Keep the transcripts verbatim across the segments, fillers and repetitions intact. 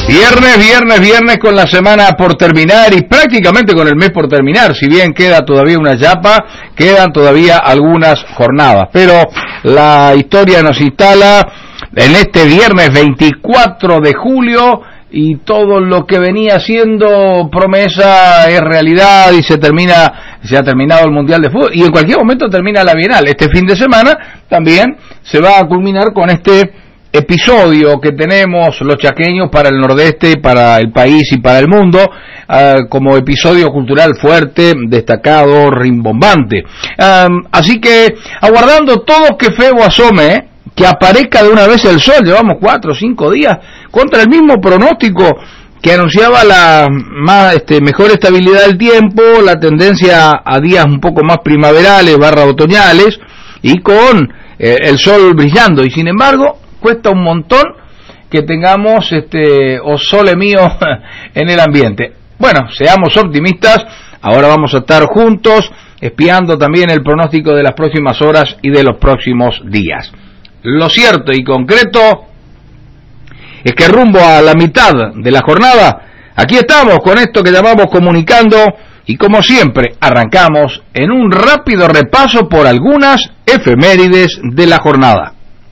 Viernes, viernes, viernes con la semana por terminar y prácticamente con el mes por terminar, si bien queda todavía una yapa, quedan todavía algunas jornadas, pero la historia nos instala en este viernes veinticuatro de julio y todo lo que venía siendo promesa es realidad y se termina, se ha terminado el Mundial de Fútbol y en cualquier momento termina la Bienal. Este fin de semana también se va a culminar con este episodio que tenemos los chaqueños para el nordeste, para el país y para el mundo, uh, como episodio cultural fuerte, destacado, rimbombante. Um, así que, aguardando todo que febo asome, ¿eh? que aparezca de una vez el sol, llevamos cuatro o cinco días, contra el mismo pronóstico que anunciaba la más, este, mejor estabilidad del tiempo, la tendencia a días un poco más primaverales, barra otoñales, y con eh, el sol brillando, y sin embargo, cuesta un montón que tengamos este o sole mío en el ambiente. Bueno, seamos optimistas, ahora vamos a estar juntos espiando también el pronóstico de las próximas horas y de los próximos días. Lo cierto y concreto es que rumbo a la mitad de la jornada, aquí estamos con esto que llamamos comunicando y como siempre arrancamos en un rápido repaso por algunas efemérides de la jornada.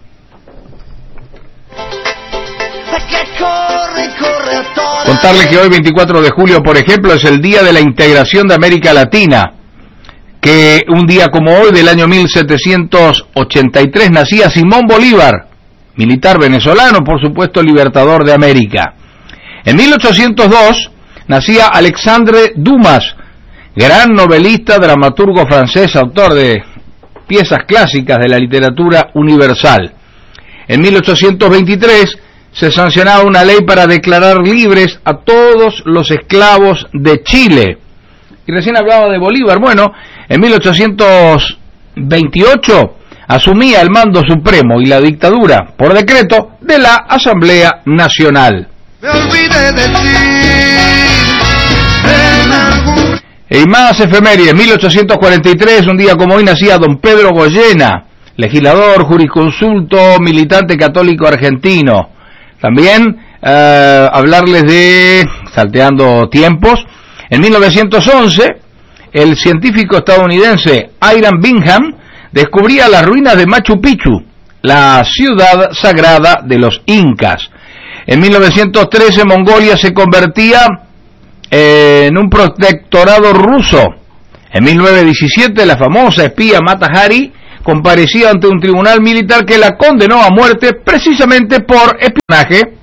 Contarles que hoy veinticuatro de julio, por ejemplo, es el Día de la Integración de América Latina, que un día como hoy del año mil setecientos ochenta y tres nacía Simón Bolívar, militar venezolano, por supuesto libertador de América. En mil ochocientos dos nacía Alexandre Dumas, gran novelista, dramaturgo francés, autor de piezas clásicas de la literatura universal. En mil ochocientos veintitrés se sancionaba una ley para declarar libres a todos los esclavos de Chile. Y recién hablaba de Bolívar. Bueno, en mil ochocientos veintiocho asumía el mando supremo y la dictadura por decreto de la Asamblea Nacional. Me olvidé de ti. Y más efemérides. mil ochocientos cuarenta y tres, un día como hoy, nacía don Pedro Goyena, legislador, jurisconsulto, militante católico argentino. También eh, hablarles de, salteando tiempos, en mil novecientos once, el científico estadounidense Hiram Bingham descubría las ruinas de Machu Picchu, la ciudad sagrada de los incas. En mil novecientos trece, Mongolia se convertía eh, en un protectorado ruso. En mil novecientos diecisiete, la famosa espía Mata Hari comparecía ante un tribunal militar que la condenó a muerte precisamente por espionaje.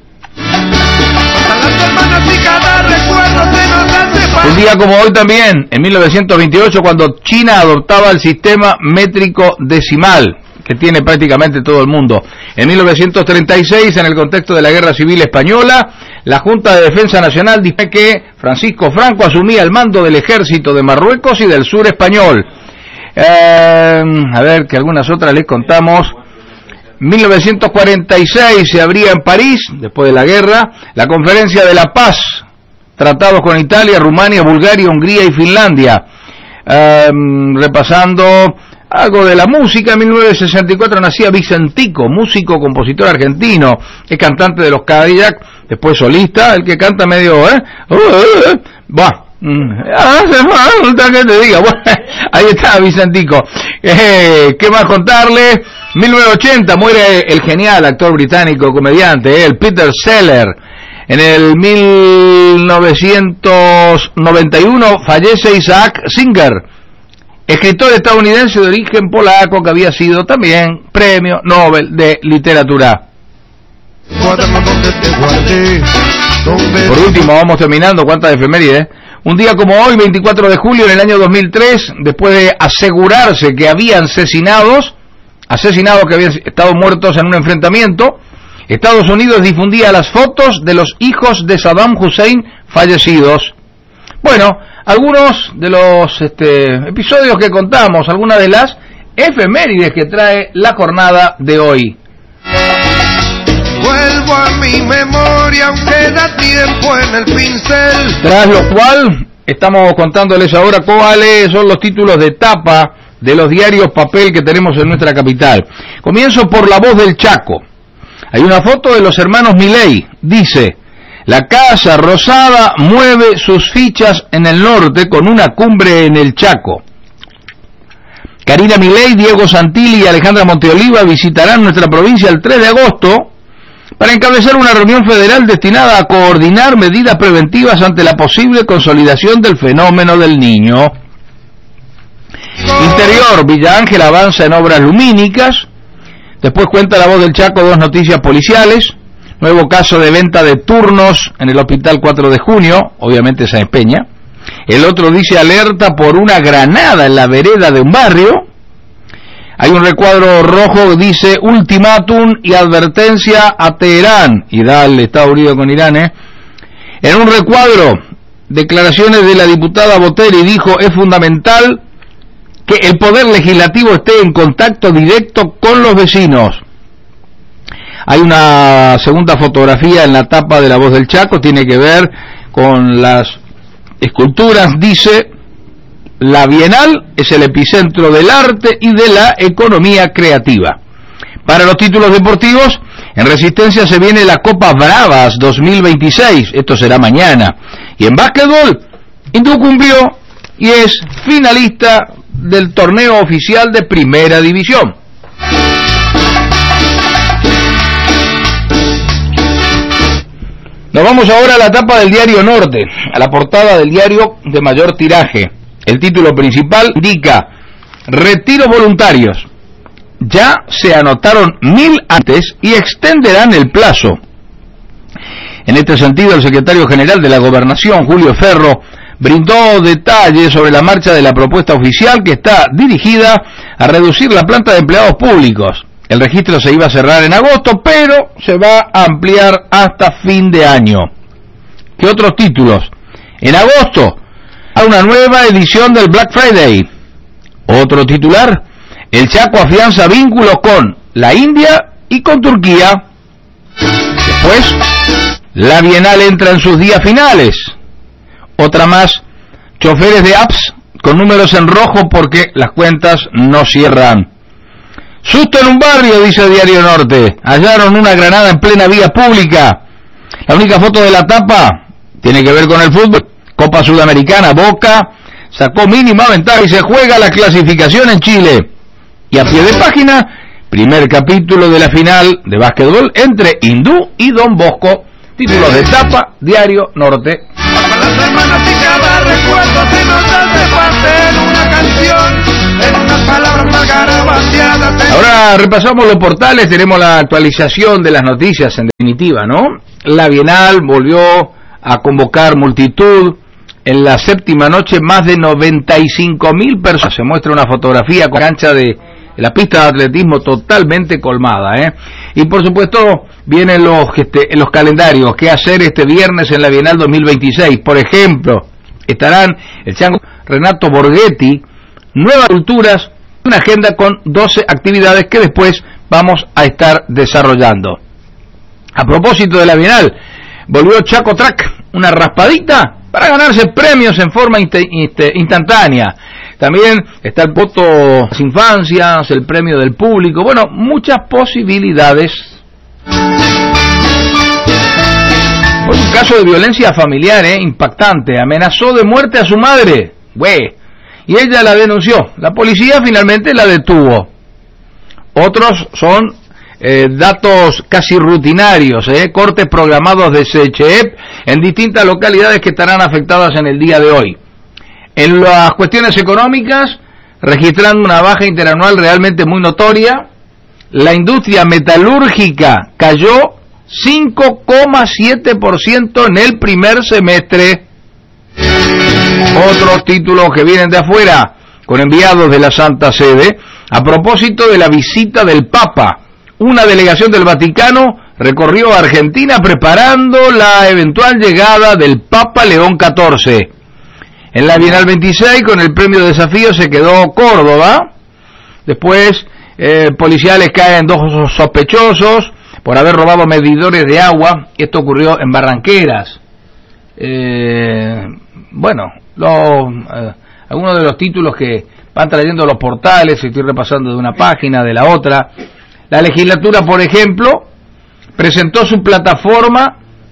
Un día como hoy también, en mil novecientos veintiocho, cuando China adoptaba el sistema métrico decimal, que tiene prácticamente todo el mundo. En mil novecientos treinta y seis, en el contexto de la Guerra Civil Española, la Junta de Defensa Nacional dice que Francisco Franco asumía el mando del ejército de Marruecos y del sur español. Eh, a ver, que algunas otras les contamos. mil novecientos cuarenta y seis se abría en París, después de la guerra, la Conferencia de la Paz, tratados con Italia, Rumania, Bulgaria, Hungría y Finlandia. Eh, repasando algo de la música, en mil novecientos sesenta y cuatro nacía Vicentico, músico, compositor argentino, es cantante de los Cadillac, después solista, el que canta medio, ¿eh? Uh, uh, uh, bah. Hace falta que te diga. Bueno, ahí está Vicentico. Eh, ¿Qué más contarle? mil novecientos ochenta muere el genial actor británico, comediante, el Peter Sellers. En el mil novecientos noventa y uno fallece Isaac Singer, escritor estadounidense de origen polaco que había sido también premio Nobel de literatura. Por último, vamos terminando, cuántas efemérides. Un día como hoy, veinticuatro de julio, en el año dos mil tres, después de asegurarse que habían asesinados, asesinados que habían estado muertos en un enfrentamiento, Estados Unidos difundía las fotos de los hijos de Saddam Hussein fallecidos. Bueno, algunos de los este, episodios que contamos, algunas de las efemérides que trae la jornada de hoy. Vuelvo a mi memoria, aunque da tiempo en el pincel. Tras lo cual, estamos contándoles ahora cuáles son los títulos de tapa de los diarios papel que tenemos en nuestra capital. Comienzo por La Voz del Chaco. Hay una foto de los hermanos Milei. Dice: La Casa Rosada mueve sus fichas en el norte con una cumbre en el Chaco. Karina Milei, Diego Santilli y Alejandra Monteoliva visitarán nuestra provincia el tres de agosto para encabezar una reunión federal destinada a coordinar medidas preventivas ante la posible consolidación del fenómeno del Niño. Interior, Villa Ángel avanza en obras lumínicas. Después cuenta La Voz del Chaco dos noticias policiales. Nuevo caso de venta de turnos en el Hospital cuatro de junio, obviamente Sáenz Peña. El otro dice alerta por una granada en la vereda de un barrio. Hay un recuadro rojo que dice ultimátum y advertencia a Teherán. Y da el Estado Unido con Irán, ¿eh? En un recuadro, declaraciones de la diputada Boteri dijo es fundamental que el poder legislativo esté en contacto directo con los vecinos. Hay una segunda fotografía en la tapa de La Voz del Chaco, tiene que ver con las esculturas, dice, la Bienal es el epicentro del arte y de la economía creativa. Para los títulos deportivos, en Resistencia se viene la Copa Bravas dos mil veintiséis, esto será mañana. Y en básquetbol, Hindú cumplió y es finalista del torneo oficial de Primera División. Nos vamos ahora a la tapa del Diario Norte, a la portada del diario de mayor tiraje. El título principal indica, retiros voluntarios. Ya se anotaron mil antes y extenderán el plazo. En este sentido, el secretario general de la Gobernación, Julio Ferro, brindó detalles sobre la marcha de la propuesta oficial que está dirigida a reducir la planta de empleados públicos. El registro se iba a cerrar en agosto, pero se va a ampliar hasta fin de año. ¿Qué otros títulos? En agosto, hay una nueva edición del Black Friday. Otro titular, el Chaco afianza vínculos con la India y con Turquía. Después, la Bienal entra en sus días finales. Otra más, choferes de apps con números en rojo porque las cuentas no cierran. Susto en un barrio, dice Diario Norte. Hallaron una granada en plena vía pública. La única foto de la tapa tiene que ver con el fútbol. Copa Sudamericana, Boca sacó mínima ventaja y se juega la clasificación en Chile. Y a pie de página, primer capítulo de la final de básquetbol entre Hindú y Don Bosco. Títulos de tapa, Diario Norte. Las hermanas y cada recuerdo se nos hace parte en una canción, en unas palabras más garabateadas. Ahora repasamos los portales, tenemos la actualización de las noticias en definitiva, ¿no? La Bienal volvió a convocar multitud. En la séptima noche más de noventa y cinco mil personas. Se muestra una fotografía con cancha de la pista de atletismo totalmente colmada, ¿eh? Y por supuesto vienen los este, los calendarios, qué hacer este viernes en la Bienal dos mil veintiséis. Por ejemplo, estarán el chango Renato Borghetti, Nuevas Culturas, una agenda con doce actividades que después vamos a estar desarrollando. A propósito de la Bienal, volvió Chaco Track, una raspadita para ganarse premios en forma inst- inst- instantánea. También está el voto las infancias, el premio del público, bueno, muchas posibilidades. Fue un caso de violencia familiar, eh, impactante. Amenazó de muerte a su madre, güey, y ella la denunció. La policía finalmente la detuvo. Otros son eh, datos casi rutinarios, eh, cortes programados de C H E P en distintas localidades que estarán afectadas en el día de hoy. En las cuestiones económicas, registrando una baja interanual realmente muy notoria, la industria metalúrgica cayó cinco coma siete por ciento en el primer semestre. Otros títulos que vienen de afuera, con enviados de la Santa Sede, a propósito de la visita del Papa. Una delegación del Vaticano recorrió Argentina preparando la eventual llegada del Papa León catorce. En la Bienal veintiséis, con el premio Desafío, se quedó Córdoba. Después, eh, policiales caen dos sospechosos por haber robado medidores de agua. Esto ocurrió en Barranqueras. Eh, bueno, los, eh, algunos de los títulos que van trayendo los portales, estoy repasando de una página, de la otra. La legislatura, por ejemplo, presentó su plataforma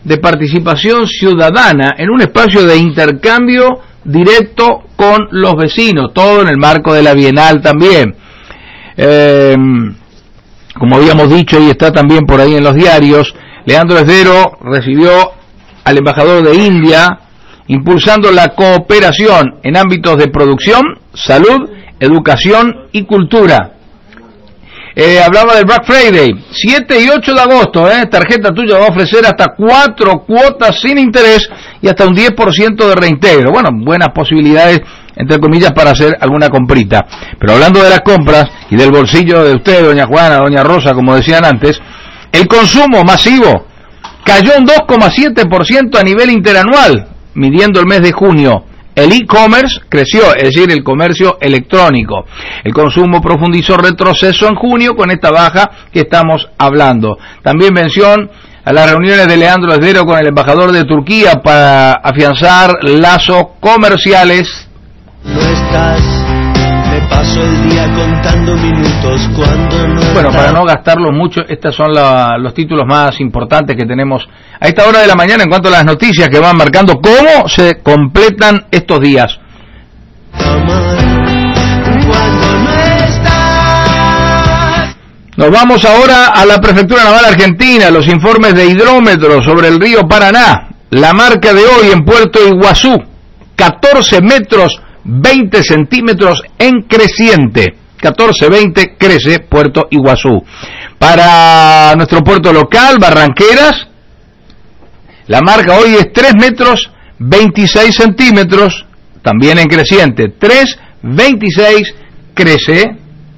de participación ciudadana en un espacio de intercambio directo con los vecinos, todo en el marco de la Bienal también. Eh, como habíamos dicho y está también por ahí en los diarios, Leandro Esdero recibió al embajador de India, impulsando la cooperación en ámbitos de producción, salud, educación y cultura. Eh, hablaba del Black Friday, siete y ocho de agosto, eh, tarjeta tuya va a ofrecer hasta cuatro cuotas sin interés y hasta un diez por ciento de reintegro. Bueno, buenas posibilidades, entre comillas, para hacer alguna comprita. Pero hablando de las compras y del bolsillo de usted, doña Juana, doña Rosa, como decían antes, el consumo masivo cayó un dos coma siete por ciento a nivel interanual, midiendo el mes de junio. El e-commerce creció, es decir, el comercio electrónico. El consumo profundizó retroceso en junio con esta baja que estamos hablando. También mención a las reuniones de Leandro Esdero con el embajador de Turquía para afianzar lazos comerciales. No estás, me paso el día contando minutos cuando no Bueno, estás. para no gastarlo mucho, estos son la, los títulos más importantes que tenemos a esta hora de la mañana en cuanto a las noticias que van marcando cómo se completan estos días. Amor, cuando no estás. Nos vamos ahora a la Prefectura Naval Argentina, los informes de hidrómetro sobre el río Paraná. La marca de hoy en Puerto Iguazú, catorce metros veinte centímetros en creciente. catorce veinte crece Puerto Iguazú. Para nuestro puerto local, Barranqueras, la marca hoy es tres metros veintiséis centímetros, también en creciente. tres veintiséis crece.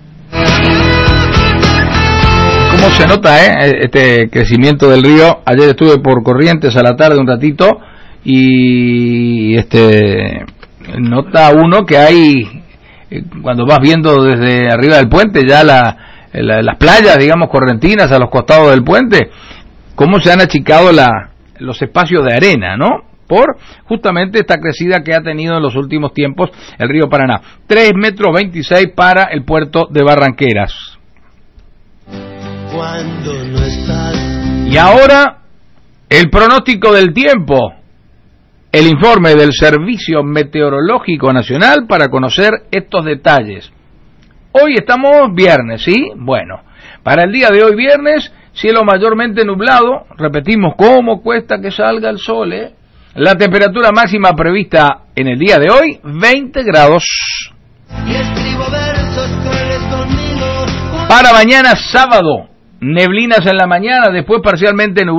¿Cómo se nota, eh, este crecimiento del río? Ayer estuve por Corrientes a la tarde un ratito y este nota uno que hay, cuando vas viendo desde arriba del puente ya la, la, las playas, digamos, correntinas a los costados del puente, cómo se han achicado la, los espacios de arena, ¿no? Por justamente esta crecida que ha tenido en los últimos tiempos el río Paraná. tres metros veintiséis para el puerto de Barranqueras. Cuando no estás. Y ahora, el pronóstico del tiempo. El informe del Servicio Meteorológico Nacional para conocer estos detalles. Hoy estamos viernes, ¿sí? Bueno, para el día de hoy viernes, cielo mayormente nublado. Repetimos, ¿cómo cuesta que salga el sol, eh? La temperatura máxima prevista en el día de hoy, veinte grados. Y escribo versos crueles conmigo. Para mañana sábado, neblinas en la mañana, después parcialmente nublado.